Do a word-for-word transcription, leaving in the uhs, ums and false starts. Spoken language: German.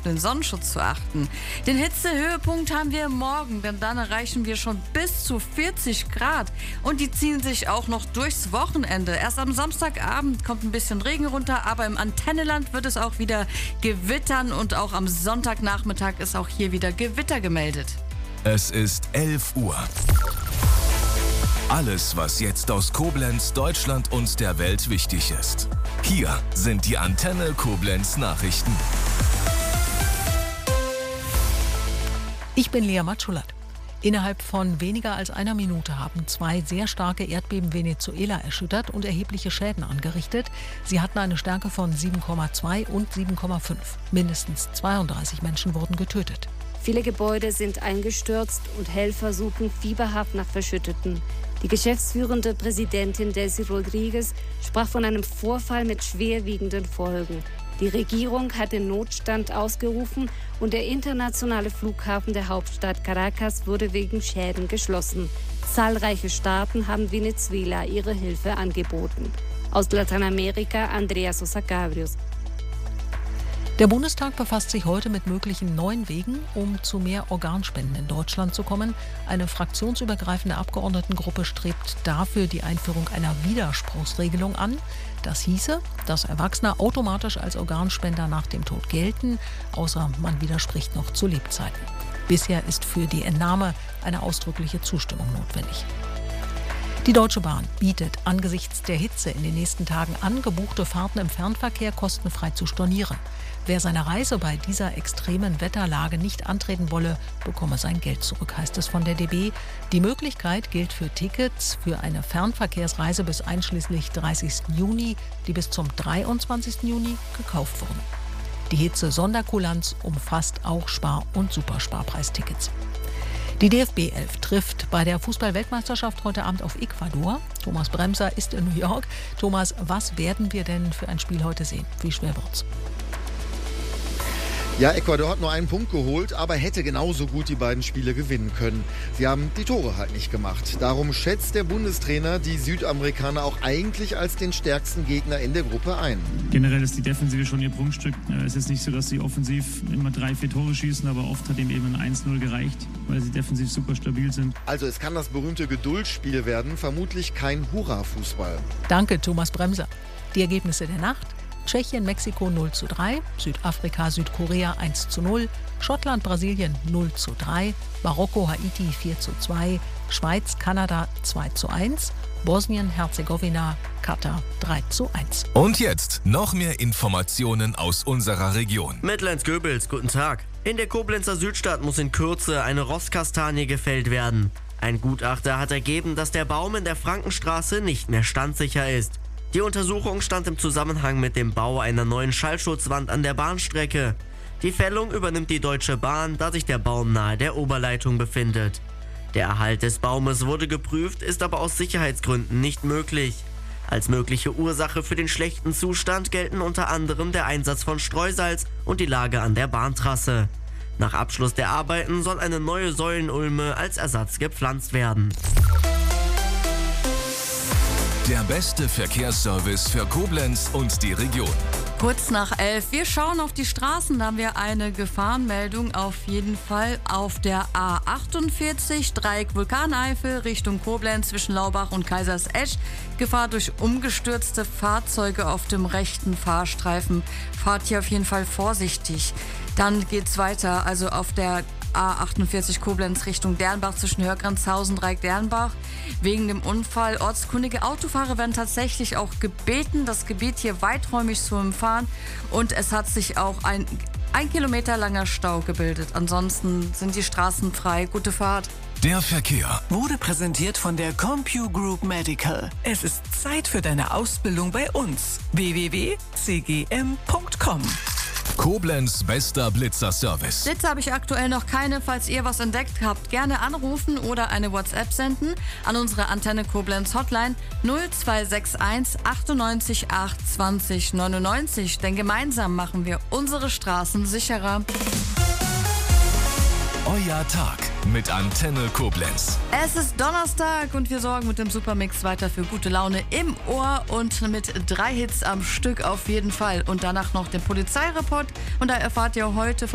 den Sonnenschutz zu achten. Den Hitzehöhepunkt haben wir morgen, denn dann erreichen wir schon bis zu vierzig Grad. Und die ziehen sich auch noch durchs Wochenende. Erst am Samstagabend kommt ein bisschen Regen runter, aber im Antenneland wird es auch wieder gewittern und auch am Sonntagnachmittag ist auch hier wieder Gewitter gemeldet. Es ist elf Uhr. Alles, was jetzt aus Koblenz, Deutschland und der Welt wichtig ist. Hier sind die Antenne Koblenz Nachrichten. Ich bin Lea Matschulat. Innerhalb von weniger als einer Minute haben zwei sehr starke Erdbeben Venezuela erschüttert und erhebliche Schäden angerichtet. Sie hatten eine Stärke von sieben Komma zwei und sieben Komma fünf. Mindestens zweiunddreißig Menschen wurden getötet. Viele Gebäude sind eingestürzt und Helfer suchen fieberhaft nach Verschütteten. Die geschäftsführende Präsidentin Delcy Rodriguez sprach von einem Vorfall mit schwerwiegenden Folgen. Die Regierung hat den Notstand ausgerufen und der internationale Flughafen der Hauptstadt Caracas wurde wegen Schäden geschlossen. Zahlreiche Staaten haben Venezuela ihre Hilfe angeboten. Aus Lateinamerika Andrea Sosa Cabrios. Der Bundestag befasst sich heute mit möglichen neuen Wegen, um zu mehr Organspenden in Deutschland zu kommen. Eine fraktionsübergreifende Abgeordnetengruppe strebt dafür die Einführung einer Widerspruchsregelung an. Das hieße, dass Erwachsene automatisch als Organspender nach dem Tod gelten, außer man widerspricht noch zu Lebzeiten. Bisher ist für die Entnahme eine ausdrückliche Zustimmung notwendig. Die Deutsche Bahn bietet angesichts der Hitze in den nächsten Tagen an, gebuchte Fahrten im Fernverkehr kostenfrei zu stornieren. Wer seine Reise bei dieser extremen Wetterlage nicht antreten wolle, bekomme sein Geld zurück, heißt es von der D B. Die Möglichkeit gilt für Tickets für eine Fernverkehrsreise bis einschließlich dreißigsten Juni, die bis zum dreiundzwanzigsten Juni gekauft wurden. Die Hitze-Sonderkulanz umfasst auch Spar- und Supersparpreistickets. Die D F B elf trifft bei der Fußball-Weltmeisterschaft heute Abend auf Ecuador. Thomas Bremser ist in New York. Thomas, was werden wir denn für ein Spiel heute sehen? Wie schwer wird's? Ja, Ecuador hat nur einen Punkt geholt, aber hätte genauso gut die beiden Spiele gewinnen können. Sie haben die Tore halt nicht gemacht. Darum schätzt der Bundestrainer die Südamerikaner auch eigentlich als den stärksten Gegner in der Gruppe ein. Generell ist die Defensive schon ihr Prunkstück. Es ist nicht so, dass sie offensiv immer drei, vier Tore schießen, aber oft hat ihm eben ein eins null gereicht, weil sie defensiv super stabil sind. Also es kann das berühmte Geduldsspiel werden, vermutlich kein Hurra-Fußball. Danke, Thomas Bremser. Die Ergebnisse der Nacht: Tschechien, Mexiko null zu drei, Südafrika, Südkorea eins zu null, Schottland, Brasilien null zu drei, Marokko, Haiti vier zu zwei, Schweiz, Kanada zwei zu eins, Bosnien, Herzegowina, Katar drei zu eins. Und jetzt noch mehr Informationen aus unserer Region. Mettlenz-Göbels, guten Tag. In der Koblenzer Südstadt muss in Kürze eine Rosskastanie gefällt werden. Ein Gutachter hat ergeben, dass der Baum in der Frankenstraße nicht mehr standsicher ist. Die Untersuchung stand im Zusammenhang mit dem Bau einer neuen Schallschutzwand an der Bahnstrecke. Die Fällung übernimmt die Deutsche Bahn, da sich der Baum nahe der Oberleitung befindet. Der Erhalt des Baumes wurde geprüft, ist aber aus Sicherheitsgründen nicht möglich. Als mögliche Ursache für den schlechten Zustand gelten unter anderem der Einsatz von Streusalz und die Lage an der Bahntrasse. Nach Abschluss der Arbeiten soll eine neue Säulenulme als Ersatz gepflanzt werden. Der beste Verkehrsservice für Koblenz und die Region. Kurz nach elf. Wir schauen auf die Straßen. Da haben wir eine Gefahrenmeldung auf jeden Fall auf der A achtundvierzig, Dreieck Vulkaneifel, Richtung Koblenz zwischen Laubach und Kaisersesch. Gefahr durch umgestürzte Fahrzeuge auf dem rechten Fahrstreifen. Fahrt hier auf jeden Fall vorsichtig. Dann geht's weiter, also auf der A achtundvierzig Koblenz Richtung Dernbach zwischen Hörgrenzhausen, Dreieck Dernbach. Wegen dem Unfall ortskundige Autofahrer werden tatsächlich auch gebeten, das Gebiet hier weiträumig zu umfahren. Und es hat sich auch ein ein Kilometer langer Stau gebildet. Ansonsten sind die Straßen frei. Gute Fahrt. Der Verkehr wurde präsentiert von der CompuGroup Medical. Es ist Zeit für deine Ausbildung bei uns. w w w punkt c g m punkt com. Koblenz bester Blitzer-Service. Blitzer habe ich aktuell noch keine. Falls ihr was entdeckt habt, gerne anrufen oder eine WhatsApp senden an unsere Antenne Koblenz Hotline null zwei sechs eins achtundneunzig acht zwanzig neunundneunzig. Denn gemeinsam machen wir unsere Straßen sicherer. Euer Tag mit Antenne Koblenz. Es ist Donnerstag und wir sorgen mit dem Supermix weiter für gute Laune im Ohr und mit drei Hits am Stück auf jeden Fall. Und danach noch den Polizeireport. Und da erfahrt ihr heute von